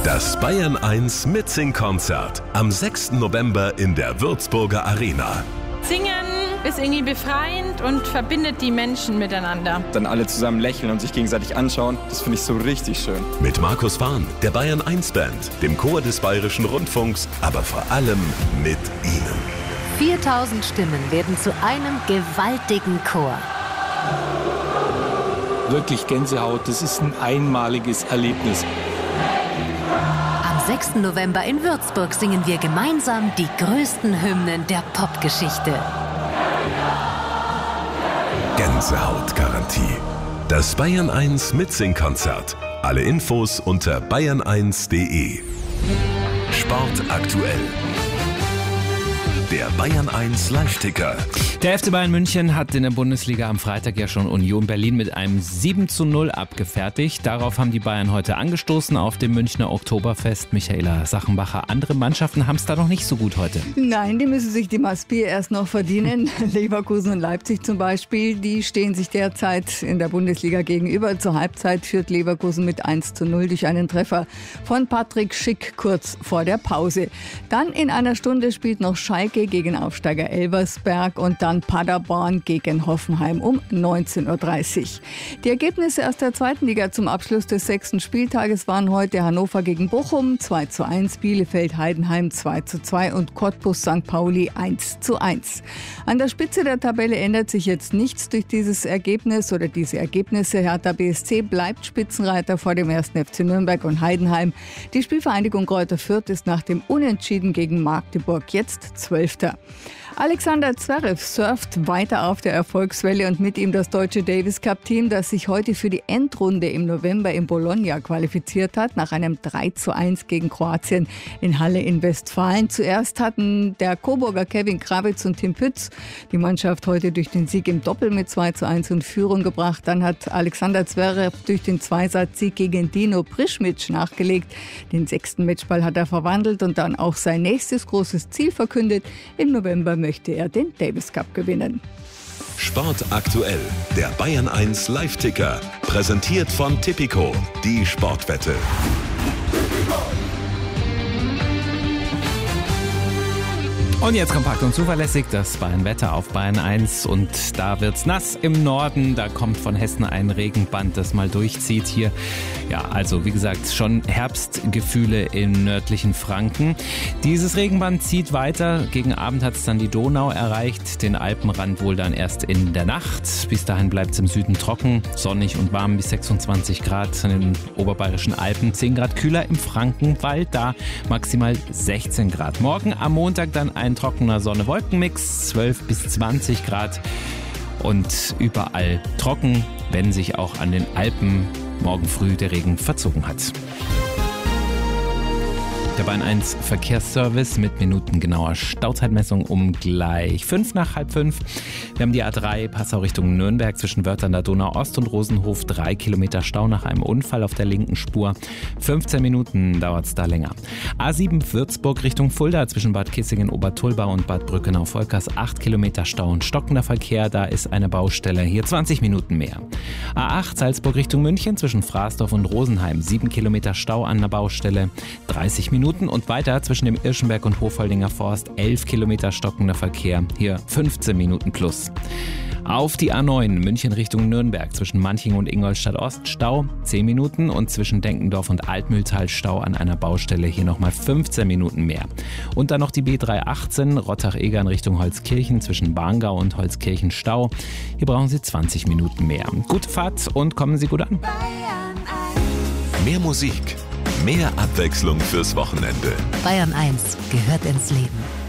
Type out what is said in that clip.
Das Bayern 1 Mitsing-Konzert am 6. November in der Würzburger Arena. Singen ist irgendwie befreiend und verbindet die Menschen miteinander. Dann alle zusammen lächeln und sich gegenseitig anschauen, das finde ich so richtig schön. Mit Markus Fahn, der Bayern 1 Band, dem Chor des Bayerischen Rundfunks, aber vor allem mit Ihnen. 4000 Stimmen werden zu einem gewaltigen Chor. Wirklich Gänsehaut, das ist ein einmaliges Erlebnis. Am 6. November in Würzburg singen wir gemeinsam die größten Hymnen der Popgeschichte. Gänsehautgarantie. Das Bayern 1 Mitsing-Konzert. Alle Infos unter bayern1.de. Sport aktuell. Der Bayern 1 Live-Ticker. Der FC Bayern München hat in der Bundesliga am Freitag ja schon Union Berlin mit einem 7:0 abgefertigt. Darauf haben die Bayern heute angestoßen auf dem Münchner Oktoberfest. Michaela Sachenbacher, andere Mannschaften haben es da noch nicht so gut heute. Nein, die müssen sich die Maßbier erst noch verdienen. Leverkusen und Leipzig zum Beispiel, die stehen sich derzeit in der Bundesliga gegenüber. Zur Halbzeit führt Leverkusen mit 1:0 durch einen Treffer von Patrick Schick kurz vor der Pause. Dann in einer Stunde spielt noch Schalke gegen Aufsteiger Elversberg und dann Paderborn gegen Hoffenheim um 19:30 Uhr. Die Ergebnisse aus der zweiten Liga zum Abschluss des 6. Spieltages waren heute Hannover gegen Bochum 2:1, Bielefeld Heidenheim 2:2 und Cottbus St. Pauli 1:1. An der Spitze der Tabelle ändert sich jetzt nichts durch dieses Ergebnis oder diese Ergebnisse. Hertha BSC bleibt Spitzenreiter vor dem 1. FC Nürnberg und Heidenheim. Die Spielvereinigung Greuther Fürth ist nach dem Unentschieden gegen Magdeburg jetzt 12. Alexander Zverev surft weiter auf der Erfolgswelle und mit ihm das deutsche Davis-Cup-Team, das sich heute für die Endrunde im November in Bologna qualifiziert hat, nach einem 3:1 gegen Kroatien in Halle in Westfalen. Zuerst hatten der Coburger Kevin Krawitz und Tim Pütz die Mannschaft heute durch den Sieg im Doppel mit 2:1 in Führung gebracht. Dann hat Alexander Zverev durch den Zweisatz-Sieg gegen Dino Prischmic nachgelegt. Den 6. Matchball hat er verwandelt und dann auch sein nächstes großes Ziel verkündet. Im November möchte er den Davis Cup gewinnen. Sport aktuell. Der Bayern 1 Live-Ticker. Präsentiert von Tipico. Die Sportwette. Und jetzt kompakt und zuverlässig das Bayern-Wetter auf Bayern 1 und da wird's nass im Norden, da kommt von Hessen ein Regenband, das mal durchzieht hier. Ja, also wie gesagt, schon Herbstgefühle im nördlichen Franken. Dieses Regenband zieht weiter, gegen Abend hat es dann die Donau erreicht, den Alpenrand wohl dann erst in der Nacht. Bis dahin bleibt es im Süden trocken, sonnig und warm bis 26 Grad in den oberbayerischen Alpen, 10 Grad kühler im Frankenwald, da maximal 16 Grad. Morgen am Montag dann ein trockener Sonne-Wolken-Mix, 12 bis 20 Grad und überall trocken, wenn sich auch an den Alpen morgen früh der Regen verzogen hat. Der Bayern 1 Verkehrsservice mit minutengenauer Stauzeitmessung um gleich 5 nach halb 5. Wir haben die A3 Passau Richtung Nürnberg zwischen Wörth an der Donau Ost und Rosenhof 3 Kilometer Stau nach einem Unfall auf der linken Spur. 15 Minuten dauert es da länger. A7 Würzburg Richtung Fulda zwischen Bad Kissingen, Obertulbau und Bad Brückenau-Volkers 8 Kilometer Stau und stockender Verkehr. Da ist eine Baustelle, hier 20 Minuten mehr. A8 Salzburg Richtung München zwischen Fraßdorf und Rosenheim 7 Kilometer Stau an der Baustelle, 30 Minuten und weiter zwischen dem Irschenberg und Hofholdinger Forst 11 Kilometer stockender Verkehr, hier 15 Minuten plus. Auf die A9 München Richtung Nürnberg zwischen Manching und Ingolstadt Ost Stau 10 Minuten und zwischen Denkendorf und Altmühltal Stau an einer Baustelle, hier nochmal 15 Minuten mehr. Und dann noch die B318 Rottach-Egern Richtung Holzkirchen zwischen Barngau und Holzkirchen Stau. Hier brauchen Sie 20 Minuten mehr. Gute Fahrt und kommen Sie gut an. Mehr Musik, mehr Abwechslung fürs Wochenende. Bayern 1 gehört ins Leben.